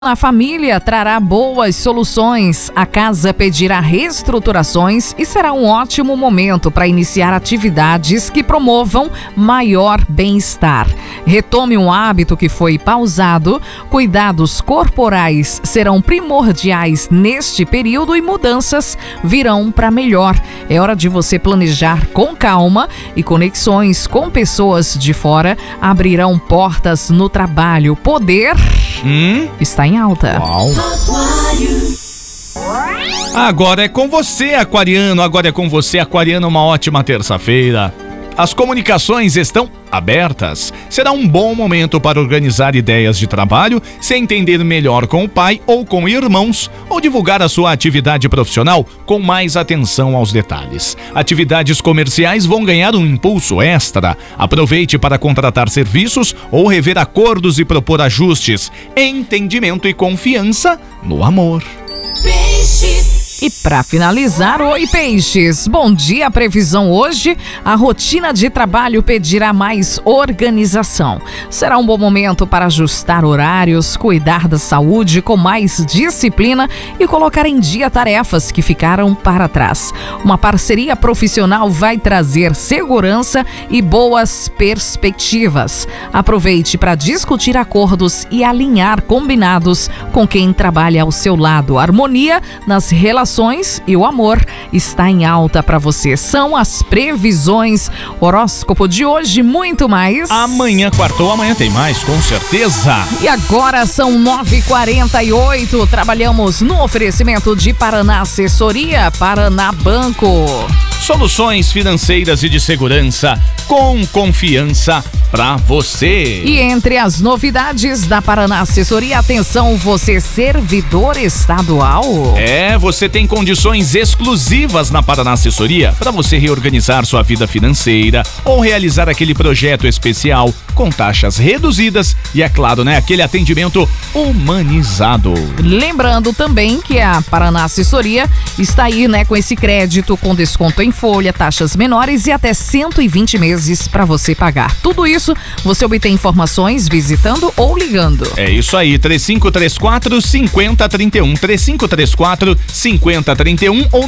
A família trará boas soluções, a casa pedirá reestruturações e será um ótimo momento para iniciar atividades que promovam maior bem-estar. Retome um hábito que foi pausado, cuidados corporais serão primordiais neste período e mudanças virão para melhor. É hora de você planejar com calma e conexões com pessoas de fora abrirão portas no trabalho. Poder está em alta. Uau. Agora é com você, aquariano. Agora é com você, aquariano. Uma ótima terça-feira. As comunicações estão abertas. Será um bom momento para organizar ideias de trabalho, se entender melhor com o pai ou com irmãos, ou divulgar a sua atividade profissional com mais atenção aos detalhes. Atividades comerciais vão ganhar um impulso extra. Aproveite para contratar serviços ou rever acordos e propor ajustes. Entendimento e confiança no amor. E para finalizar, oi peixes, bom dia. A previsão hoje, a rotina de trabalho pedirá mais organização. Será um bom momento para ajustar horários, cuidar da saúde com mais disciplina e colocar em dia tarefas que ficaram para trás. Uma parceria profissional vai trazer segurança e boas perspectivas. Aproveite para discutir acordos e alinhar combinados com quem trabalha ao seu lado. Harmonia nas relações e o amor está em alta para você. São as previsões, horóscopo de hoje, muito mais. Amanhã, quartou, amanhã tem mais, com certeza. E agora são 9h48, trabalhamos no oferecimento de Paraná Assessoria, Paraná Banco. Soluções financeiras e de segurança com confiança para você. E entre as novidades da Paraná Assessoria, atenção, você servidor estadual. Você tem condições exclusivas na Paraná Assessoria para você reorganizar sua vida financeira ou realizar aquele projeto especial com taxas reduzidas e, é claro, aquele atendimento humanizado. Lembrando também que a Paraná Assessoria está aí, com esse crédito com desconto em folha, taxas menores e até 120 meses para você pagar. Tudo isso você obtém informações visitando ou ligando. É isso aí, 3534-5031, 3534-5031 ou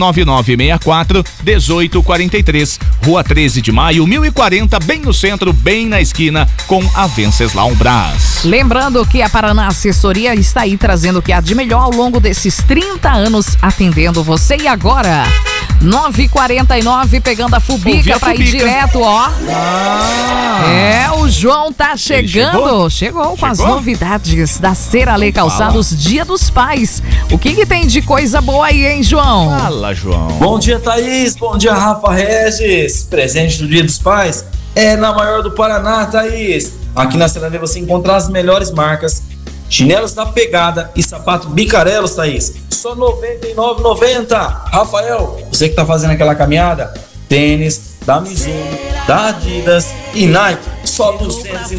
99964-1843, Rua 13 de Maio, 1040, bem no centro, bem na esquina com a Venceslau Brás. Lembrando que a Paraná Assessoria está aí trazendo o que há de melhor ao longo desses 30 anos atendendo você. E agora, 9h49, pegando a Fubica pra ir direto, ó. O João tá chegando. Chegou com as novidades da Seralê Calçados, Dia dos Pais. O que tem de coisa boa aí, hein, João? Fala, João. Bom dia, Thaís. Bom dia, Rafa Regis. Presente do Dia dos Pais é na maior do Paraná, Thaís. Aqui na Seralê você encontra as melhores marcas, chinelos da Pegada e sapato Bicarelos, Thaís. Só R$ 99,90. Rafael, você que tá fazendo aquela caminhada, tênis da Mizuno, da Adidas e Nike, só R$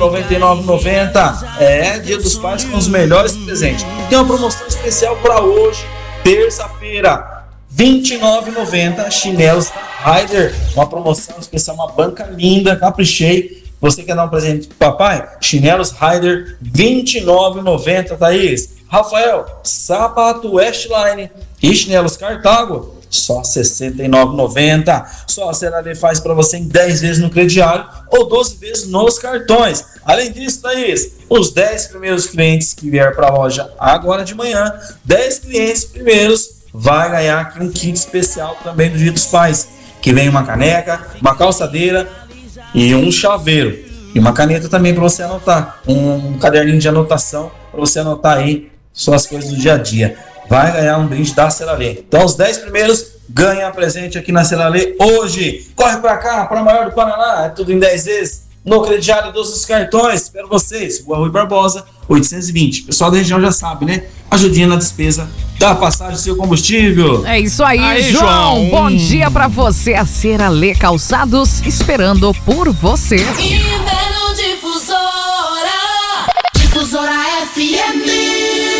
299,90. Dia dos Pais com os melhores presentes. Tem uma promoção especial para hoje, terça-feira, R$ 29,90. Chinelos Rider, uma promoção especial, uma banca linda, caprichei. Você quer dar um presente pro papai? Chinelos Rider, R$ 29,90, Thaís. Rafael, sapato Westline e chinelos Cartago, só R$ 69,90. Só a Seralê faz para você em 10 vezes no crediário ou 12 vezes nos cartões. Além disso, Thaís, os 10 primeiros clientes que vier para a loja agora de manhã, 10 clientes primeiros, vai ganhar aqui um kit especial também do Dia dos Pais, que vem uma caneca, uma calçadeira e um chaveiro. E uma caneta também para você anotar. Um caderninho de anotação para você anotar aí suas coisas do dia a dia. Vai ganhar um brinde da Seralê. Então os 10 primeiros ganham presente aqui na Seralê hoje. Corre para cá, para a maior do Paraná. É tudo em 10 vezes no crediário dos os cartões. Espero vocês. Rua Rui Barbosa, 820. O pessoal da região já sabe, né? Ajudinha na despesa da passagem do seu combustível. É isso aí, João. Bom dia pra você. A Seralê Calçados esperando por você. Inverno Difusora, Difusora FM.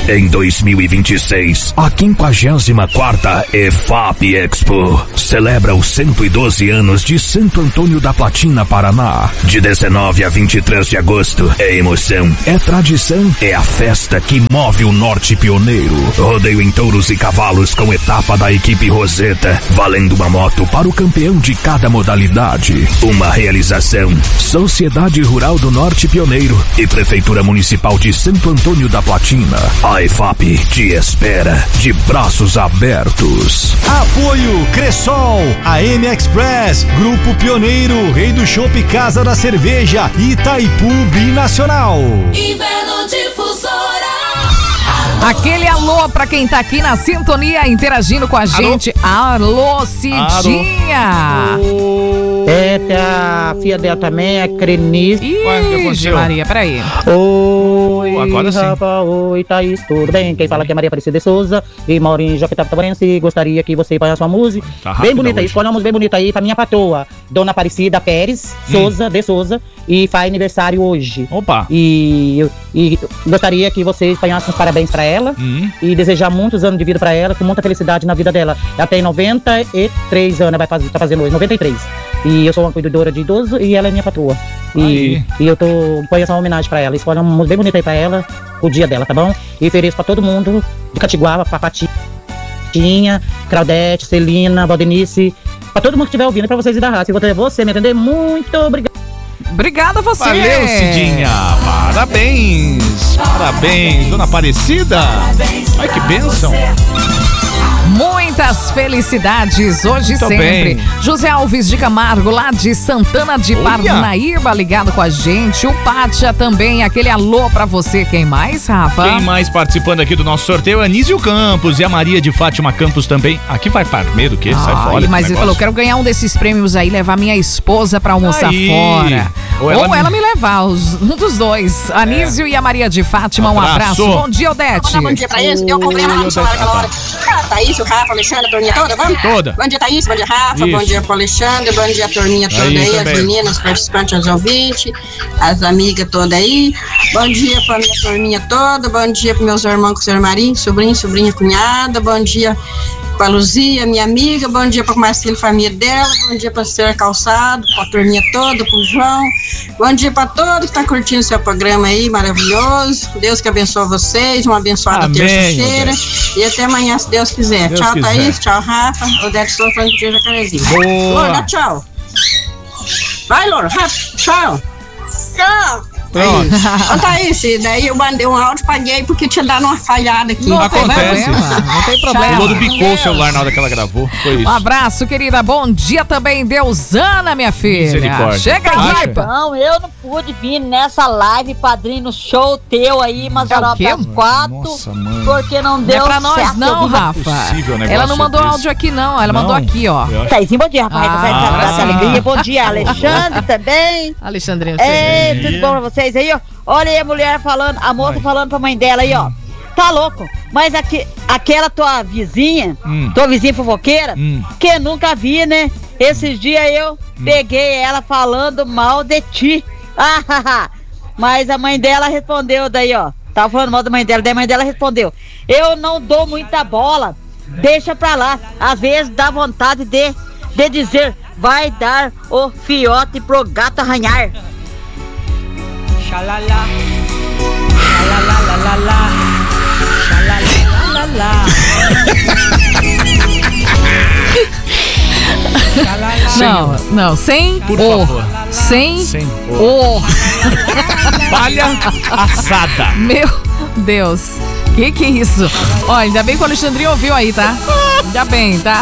Em 2026, a 54ª EFAP Expo celebra os 112 anos de Santo Antônio da Platina, Paraná. De 19 a 23 de agosto, é emoção, é tradição, é a festa que move o norte pioneiro. Rodeio em touros e cavalos com etapa da equipe Roseta, valendo uma moto para o campeão de cada modalidade. Uma realização: Sociedade Rural do Norte Pioneiro e Prefeitura Municipal de Santo Antônio da Platina. A EFAP te espera de braços abertos. Apoio Cressol, AM Express, Grupo Pioneiro, Rei do Chopp Casa da Cerveja, Itaipu Binacional. Inverno Difusora. Aquele alô pra quem tá aqui na sintonia interagindo com a gente. Alô, Cidinha. Essa é a filha dela também, a Crenice. Ih, Maria, peraí. Oi, agora sim. Rafa, oi, Thaís, tudo bem? Quem fala aqui é Maria Aparecida de Souza e moro em Jaquitapitabarense. Gostaria que você ponha sua música bem bonita aí, escolha uma música bem bonita aí pra minha patroa, Dona Aparecida Pérez Souza, de Souza, e faz aniversário hoje. Opa! E gostaria que vocês ponhassem os parabéns pra ela e desejar muitos anos de vida pra ela, com muita felicidade na vida dela. Ela tem 93 anos, tá fazendo hoje, 93. E eu sou uma cuidadora de idoso e ela é minha patroa. E eu ponho essa homenagem pra ela. Escolha uma música bem bonita aí pra ela, o dia dela, tá bom? E ofereço pra todo mundo de Catiguá, pra Patinha, Claudete, Celina, Valdenice, pra todo mundo que estiver ouvindo, pra vocês e da raça. E você me atender, muito obrigado. Obrigada a você. Valeu, Cidinha. Parabéns. Parabéns, Dona Aparecida. Ai, que bênção. Muitas felicidades hoje e sempre. Bem. José Alves de Camargo, lá de Santana de Parnaíba, ligado com a gente. O Pátia também, aquele alô pra você. Quem mais, Rafa? Quem mais participando aqui do nosso sorteio? Anísio Campos e a Maria de Fátima Campos também. Aqui vai Parmeiro, o quê? Sai fora. Mas ele falou, quero ganhar um desses prêmios aí, levar minha esposa pra almoçar fora. Ou ela me levar, um dos dois. Anísio e a Maria de Fátima, um abraço. Bom dia, Odete. Bom dia pra eles. Eu comprei a rádio naquela hora. Thaís, o Rafa, Alexandre, a turminha toda, vamos? Toda. Bom dia, Thaís, bom dia, Rafa, Isso. Bom dia pro Alexandre, bom dia a turminha toda aí, as meninas, os participantes, os ouvintes, as amigas todas aí. Bom dia pra minha turminha toda, bom dia pros meus irmãos com o senhor Marinho, sobrinha, cunhada, bom dia pra Luzia, minha amiga, bom dia pra Marcelo, família dela, bom dia pra Ser Calçado, pra turminha toda, pro João, bom dia pra todos que tá curtindo o seu programa aí, maravilhoso. Deus que abençoe vocês, uma abençoada terça-feira e até amanhã, se Deus quiser. Tchau, Thaís, tchau, Rafa, Odete Souza, falando de Jacarezinho. Loura, tchau. Vai, Loura, Rafa, tchau. Tchau. Pronto. Ô, Thaís, daí eu mandei um áudio, paguei porque tinha dado uma falhada aqui. Não Acontece. Não tem problema. O Lodo bicou o celular na hora que ela gravou. Foi isso. Um abraço, querida. Bom dia também, Deusana, minha filha. Misericórdia. Chega aí, Não, eu não pude vir nessa live, padrinho, no show teu aí, mas era das 4. Nossa, mãe. Porque não Não deu é pra nós certo. não, Rafa. Possível, um negócio Ela não mandou desse. áudio aqui não, ela mandou aqui, ó. Taizinho, bom dia, rapaz. sim. Alegria. Bom dia, Alexandre também. Alexandrinho, Tudo bom pra vocês aí, ó? Olha aí a mulher falando, a moça falando pra mãe dela aí, ó. Tá louco, mas aquela tua vizinha fofoqueira, que nunca vi, né? Esses dias eu peguei ela falando mal de ti. Mas a mãe dela respondeu daí, ó. Tava falando mal da mãe dela, daí a mãe dela respondeu: eu não dou muita bola, deixa pra lá. Às vezes dá vontade de dizer, vai dar o fiote pro gato arranhar. Xalala, xalalalala, xalalalala. Não, sem Por o. favor. Sem o. o. Palha assada. Meu Deus. Que é isso? Ó, ainda bem que o Alexandrinho ouviu aí, tá? Ainda bem, tá?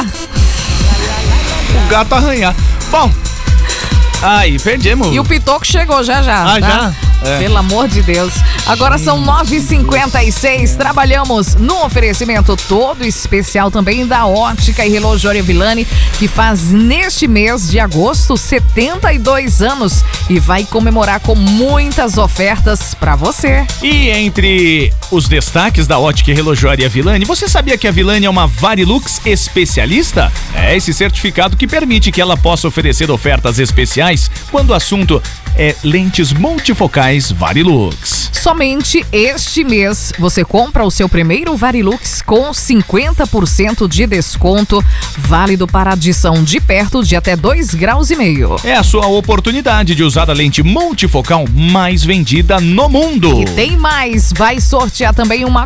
O gato arranhar. Bom, aí, perdemos. E o Pitoco chegou já, tá? Já? Pelo amor de Deus. Agora são 9h56. Trabalhamos no oferecimento todo especial também da Ótica e Relojoaria Villani, que faz neste mês de agosto 72 anos e vai comemorar com muitas ofertas pra você. E entre os destaques da Ótica e Relojoaria Villani, você sabia que a Villani é uma Varilux especialista? É esse certificado que permite que ela possa oferecer ofertas especiais quando o assunto é lentes multifocais mais Varilux. Somente este mês você compra o seu primeiro Varilux com 50% de desconto, válido para adição de perto de até 2,5 graus. É a sua oportunidade de usar a lente multifocal mais vendida no mundo. E tem mais, vai sortear também uma